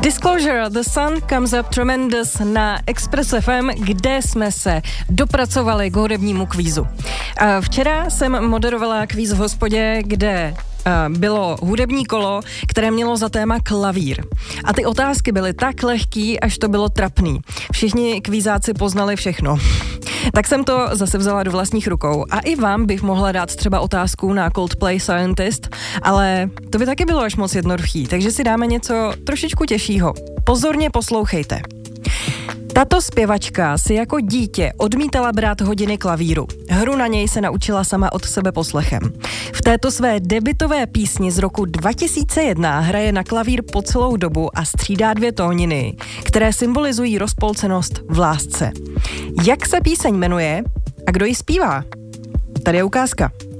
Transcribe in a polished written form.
Disclosure, The Sun Comes Up Tremendous na Express FM, kde jsme se dopracovali k hudebnímu kvízu. Včera jsem moderovala kvíz v hospodě, kde bylo hudební kolo, které mělo za téma klavír. A ty otázky byly tak lehký, až to bylo trapný. Všichni kvízáci poznali všechno. Tak jsem to zase vzala do vlastních rukou. A i vám bych mohla dát třeba otázku na Coldplay Scientist, ale to by taky bylo až moc jednoduchý, takže si dáme něco trošičku těžšího. Pozorně poslouchejte. Tato zpěvačka si jako dítě odmítala brát hodiny klavíru. Hru na něj se naučila sama od sebe poslechem. V této své debutové písni z roku 2001 hraje na klavír po celou dobu a střídá 2 tóniny, které symbolizují rozpolcenost v lásce. Jak se píseň jmenuje a kdo ji zpívá? Tady je ukázka.